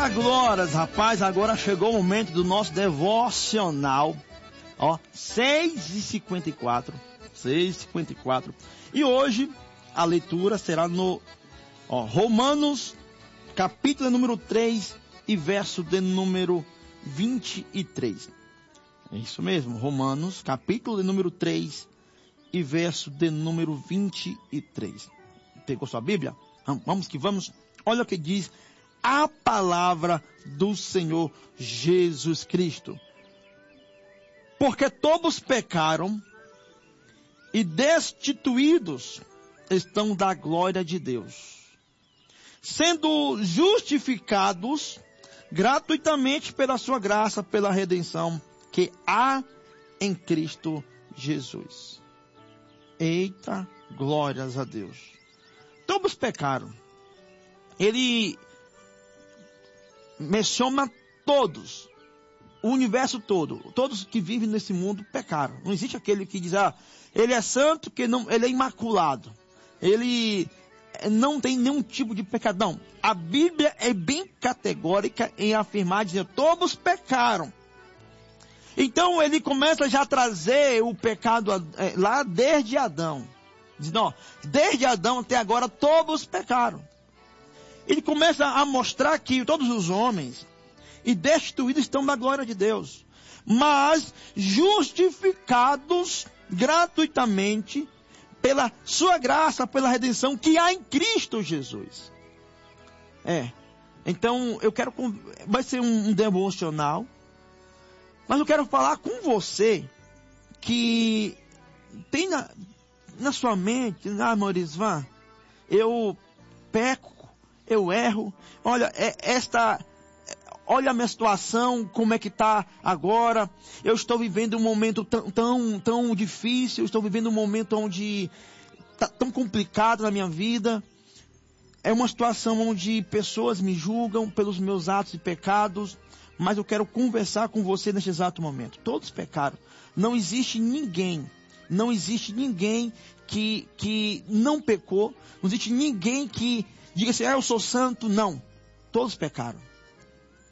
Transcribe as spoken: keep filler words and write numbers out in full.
Eita glórias, rapaz, agora chegou o momento do nosso devocional, ó, seis e cinquenta e quatro, seis e cinquenta e quatro, e hoje a leitura será no, ó, Romanos, capítulo número três e verso de número vinte e três, é isso mesmo, Romanos, capítulo de número três e verso de número vinte e três, pegou sua Bíblia? Vamos que vamos, olha o que diz a palavra do Senhor Jesus Cristo. Porque todos pecaram e destituídos estão da glória de Deus, sendo justificados gratuitamente pela sua graça, pela redenção que há em Cristo Jesus. Eita, glórias a Deus. Todos pecaram. Ele menciona todos, o universo todo, todos que vivem nesse mundo pecaram. Não existe aquele que diz, ah, ele é santo, que não, ele é imaculado, ele não tem nenhum tipo de pecado. Não, a Bíblia é bem categórica em afirmar, dizer, todos pecaram. Então ele começa já a trazer o pecado é, lá desde Adão. Diz, não, desde Adão até agora todos pecaram. Ele começa a mostrar que todos os homens e destituídos estão da glória de Deus, mas justificados gratuitamente pela sua graça, pela redenção que há em Cristo Jesus. É, então eu quero, vai ser um, um devocional, mas eu quero falar com você que tem na, na sua mente, ah, Morisvan, eu peco, eu erro, olha, é, esta, olha a minha situação, como é que está agora, eu estou vivendo um momento tão, tão, tão difícil, eu estou vivendo um momento onde está tão complicado na minha vida, é uma situação onde pessoas me julgam pelos meus atos e pecados, mas eu quero conversar com você neste exato momento. Todos pecaram, não existe ninguém, não existe ninguém que, que não pecou, não existe ninguém que diga assim, ah, eu sou santo. Não, todos pecaram.